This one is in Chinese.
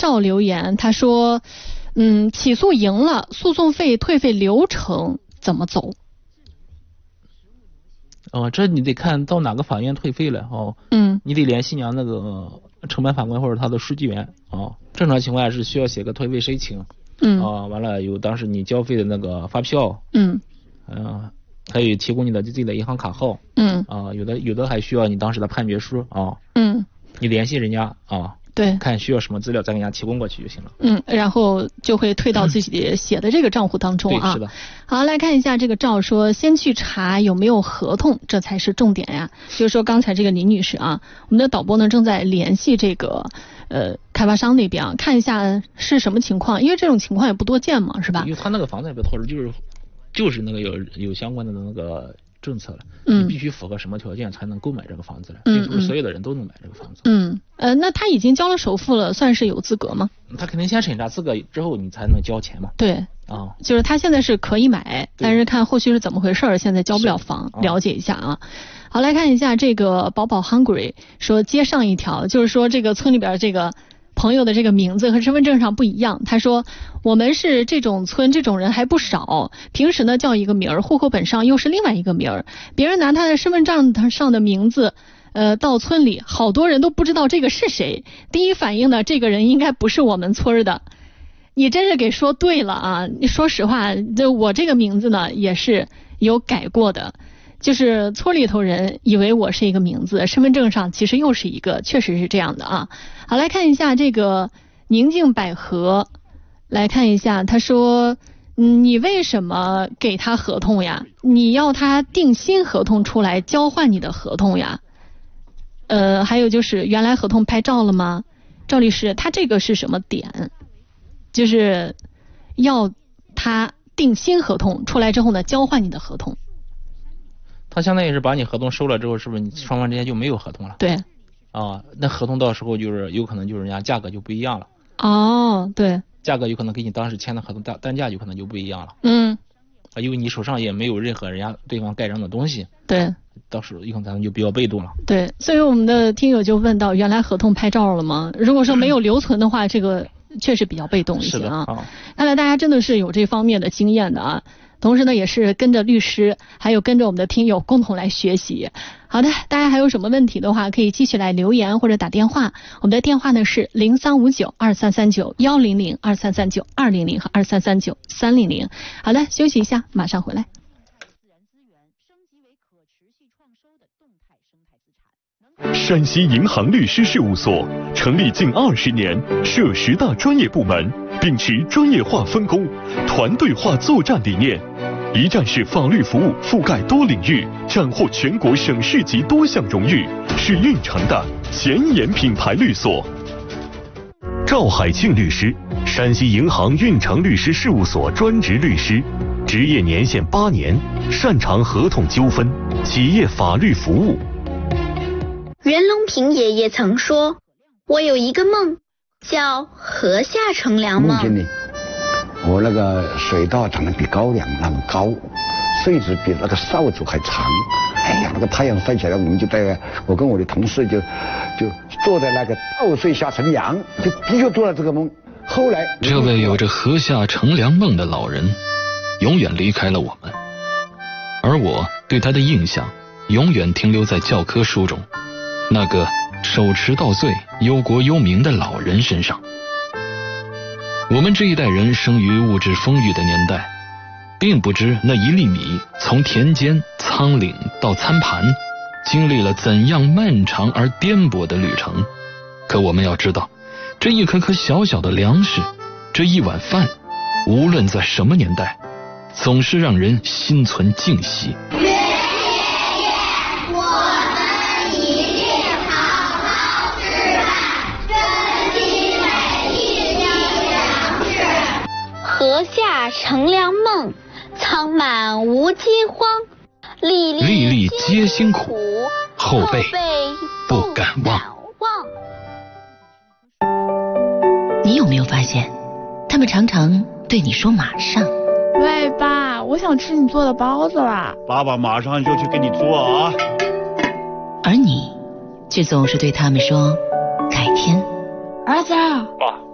少留言，他说起诉赢了，诉讼费退费流程怎么走？ 这你得看到哪个法院退费了你得联系那个承办法官或者他的书记员正常情况下是需要写个退费申请完了有当时你交费的那个发票还有提供你的自己的银行卡号有的还需要你当时的判决书你联系人家对，看需要什么资料再给人家提供过去就行了。 然后就会退到自己写的这个账户当中对，是的。 好，来看一下这个赵说，先去查有没有合同，这才是重点呀。就是说刚才这个林女士我们的导播呢正在联系这个开发商那边看一下是什么情况，因为这种情况也不多见嘛，是吧？ 因为他那个房子也不透露，就是那个有相关的那个政策了，你必须符合什么条件才能购买这个房子了，并不是所有的人都能买这个房子。 那他已经交了首付了，算是有资格吗？ 他肯定先审查资格之后，你才能交钱嘛。 对就是他现在是可以买，但是看后续是怎么回事，现在交不了房，了解一下好，来看一下这个宝宝 Hungry 说接上一条，就是说这个村里边这个朋友的这个名字和身份证上不一样。他说我们是这种村，这种人还不少，平时呢叫一个名儿，户口本上又是另外一个名儿，别人拿他的身份证上的名字到村里，好多人都不知道这个是谁，第一反应呢这个人应该不是我们村的。你真是给说对了你说实话，我这个名字呢也是有改过的，就是村里头人以为我是一个名字，身份证上其实又是一个，确实是这样的好，来看一下这个宁静百合，来看一下，他说你为什么给他合同呀？你要他订新合同出来交换你的合同呀？还有就是原来合同拍照了吗？赵律师，他这个是什么点？就是要他订新合同出来之后呢，交换你的合同。 他相当于是把你合同收了之后，是不是你双方之间就没有合同了？ 对。 那合同到时候就是有可能就是人家价格就不一样了。 对。 价格有可能跟你当时签的合同单价有可能就不一样了。因为你手上也没有任何人家对方盖章的东西。 对。 到时候有可能咱们就比较被动了。 对，所以我们的听友就问到，原来合同拍照了吗？如果说没有留存的话，这个确实比较被动一些看来大家真的是有这方面的经验的同时呢也是跟着律师还有跟着我们的听友共同来学习。好的，大家还有什么问题的话可以继续来留言或者打电话，我们的电话呢是03592339-100，2339-200和2339-300。好的，休息一下马上回来。 山西银行律师事务所成立近20年，设10大专业部门，秉持专业化分工、团队化作战理念，一站式法律服务覆盖多领域，斩获全国省市级多项荣誉，是运城的前沿品牌律所。赵海庆律师，山西银行运城律师事务所专职律师，执业年限8年，擅长合同纠纷、企业法律服务。 袁隆平爷爷曾说，我有一个梦叫河下乘凉梦。 梦见呢，我那个水稻长得比高粱那么高，穗子比那个扫帚还长。哎呀，那个太阳晒起来，我们就我跟我的同事就坐在那个稻穗下乘凉，就的确做了这个梦。后来这位有着河下乘凉梦的老人永远离开了我们，而我对他的印象永远停留在教科书中那个手持稻穗忧国忧民的老人身上。我们这一代人生于物质丰裕的年代，并不知那一粒米从田间仓廪到餐盘经历了怎样漫长而颠簸的旅程。可我们要知道，这一颗颗小小的粮食，这一碗饭，无论在什么年代，总是让人心存敬惜。 河下乘凉梦，仓满无饥荒，粒粒皆辛苦，后辈不敢忘。 你有没有发现，他们常常对你说马上。 喂爸，我想吃你做的包子啦。 爸爸马上就去给你做啊。 而你却总是对他们说改天。 儿子， 爸，